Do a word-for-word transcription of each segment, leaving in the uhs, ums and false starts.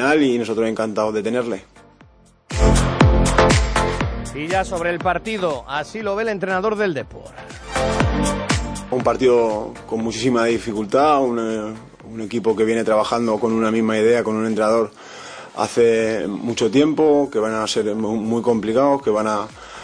fenomenal y nosotros encantados de tenerle. Y ya sobre el partido, así lo ve el entrenador del Depor. Un partido con muchísima dificultad, un, un equipo que viene trabajando con una misma idea, con un entrenador hace mucho tiempo, que van a ser muy complicados, que van a,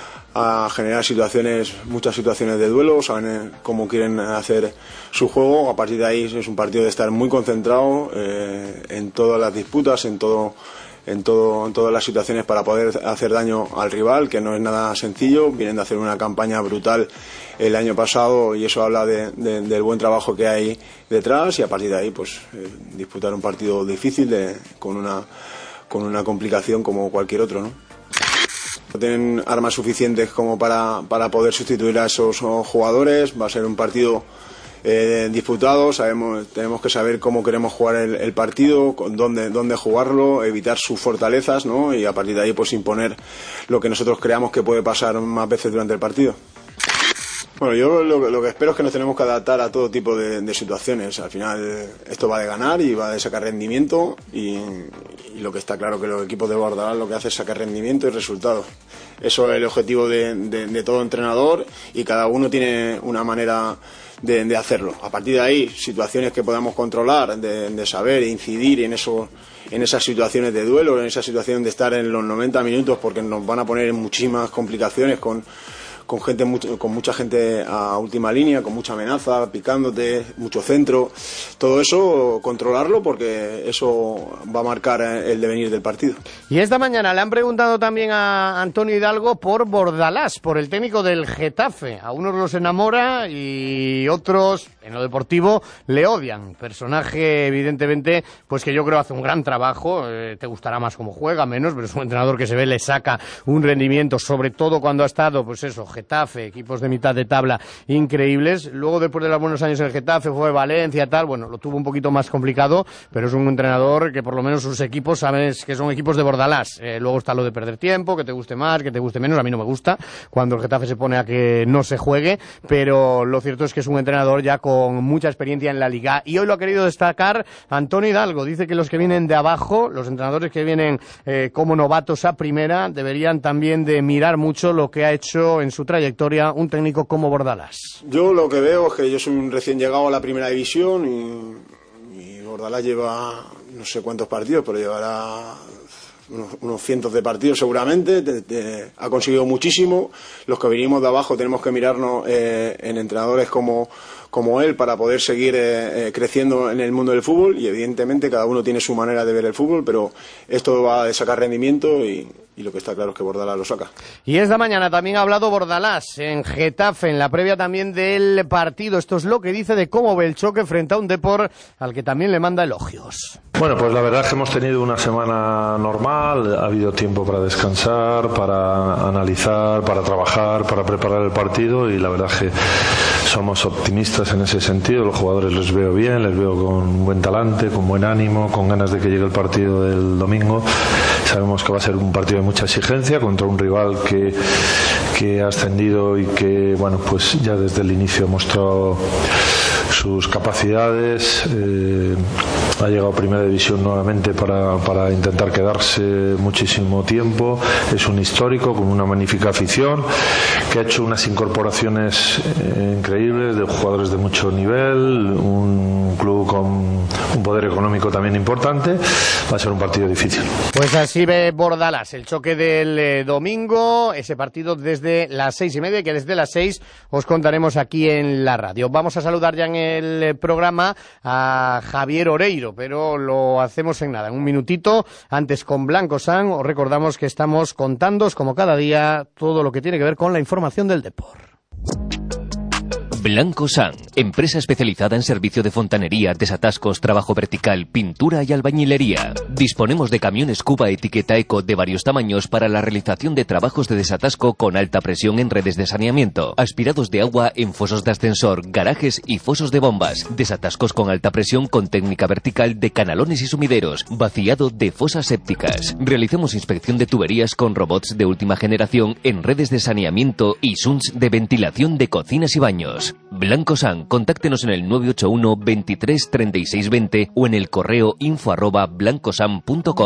a generar situaciones, muchas situaciones de duelo, saben cómo quieren hacer su juego. A partir de ahí es un partido de estar muy concentrado eh, en todas las disputas, en todo En, todo, en todas las situaciones para poder hacer daño al rival, que no es nada sencillo. Vienen de hacer una campaña brutal el año pasado y eso habla de, de, del buen trabajo que hay detrás, y a partir de ahí pues eh, disputar un partido difícil de, con, una, con una complicación como cualquier otro, ¿no? No tienen armas suficientes como para, para poder sustituir a esos jugadores. Va a ser un partido Eh, disputado, sabemos, tenemos que saber cómo queremos jugar el, el partido, con dónde, dónde jugarlo, evitar sus fortalezas, ¿no? Y a partir de ahí pues imponer lo que nosotros creamos que puede pasar más veces durante el partido. Bueno, yo lo, lo que espero es que nos tenemos que adaptar a todo tipo de, de situaciones. Al final esto va de ganar y va de sacar rendimiento, y, y lo que está claro que los equipos de Bordalás lo que hacen es sacar rendimiento y resultados. Eso es el objetivo de, de, de todo entrenador, y cada uno tiene una manera de, de hacerlo. A partir de ahí, situaciones que podamos controlar, de, de saber e incidir en eso, en esas situaciones de duelo, en esa situación de estar en los noventa minutos, porque nos van a poner en muchísimas complicaciones con con gente con mucha gente a última línea, con mucha amenaza, picándote, mucho centro. Todo eso controlarlo, porque eso va a marcar el devenir del partido. Y esta mañana le han preguntado también a Antonio Hidalgo por Bordalás, por el técnico del Getafe. A unos los enamora y otros, en lo deportivo, le odian. Personaje, evidentemente, pues que yo creo hace un gran trabajo. Eh, te gustará más cómo juega, menos, pero es un entrenador que se ve, le saca un rendimiento, sobre todo cuando ha estado, pues eso, Getafe, equipos de mitad de tabla increíbles. Luego, después de los buenos años en el Getafe, fue Valencia, tal, bueno, lo tuvo un poquito más complicado, pero es un entrenador que por lo menos sus equipos sabes que son equipos de Bordalás. Eh, luego está lo de perder tiempo, que te guste más, que te guste menos. A mí no me gusta cuando el Getafe se pone a que no se juegue, pero lo cierto es que es un entrenador ya con mucha experiencia en la Liga, y hoy lo ha querido destacar Antonio Hidalgo. Dice que los que vienen de abajo, los entrenadores que vienen eh, como novatos a primera, deberían también de mirar mucho lo que ha hecho en su trayectoria un técnico como Bordalás. Yo lo que veo es que yo soy un recién llegado a la primera división, y, y Bordalás lleva no sé cuántos partidos, pero llevará unos, unos cientos de partidos seguramente. Te, te, ha conseguido muchísimo. Los que venimos de abajo tenemos que mirarnos eh, en entrenadores como como él para poder seguir eh, eh, creciendo en el mundo del fútbol, y evidentemente cada uno tiene su manera de ver el fútbol, pero esto va a sacar rendimiento, y, y lo que está claro es que Bordalás lo saca. Y esta mañana también ha hablado Bordalás en Getafe, en la previa también del partido. Esto es lo que dice de cómo ve el choque frente a un Depor al que también le manda elogios. Bueno, pues la verdad es que hemos tenido una semana normal, ha habido tiempo para descansar, para analizar, para trabajar, para preparar el partido, y la verdad es que somos optimistas en ese sentido. Los jugadores les veo bien, les veo con buen talante, con buen ánimo, con ganas de que llegue el partido del domingo. Sabemos que va a ser un partido de mucha exigencia contra un rival que, que ha ascendido y que, bueno, pues ya desde el inicio ha mostrado sus capacidades. Eh, ha llegado a Primera División nuevamente para, para intentar quedarse muchísimo tiempo. Es un histórico con una magnífica afición que ha hecho unas incorporaciones eh, increíbles de jugadores de mucho nivel, un club con un poder económico también importante. Va a ser un partido difícil. Pues así ve Bordalás el choque del eh, domingo, ese partido desde las seis y media, que desde las seis os contaremos aquí en la radio. Vamos a saludar ya en el programa a Javier Oreiro, pero lo hacemos en nada, en un minutito. Antes, con Blanco San, os recordamos que estamos contándoos como cada día todo lo que tiene que ver con la información del deporte. Blanco San, empresa especializada en servicio de fontanería, desatascos, trabajo vertical, pintura y albañilería. Disponemos de camiones Cuba etiqueta Eco de varios tamaños para la realización de trabajos de desatasco con alta presión en redes de saneamiento, aspirados de agua en fosos de ascensor, garajes y fosos de bombas, desatascos con alta presión con técnica vertical de canalones y sumideros, vaciado de fosas sépticas. Realizamos inspección de tuberías con robots de última generación en redes de saneamiento y sunts de ventilación de cocinas y baños. Blanco San, contáctenos en el nueve ocho uno veintitrés treinta y seis veinte o en el correo info arroba blancosan punto com.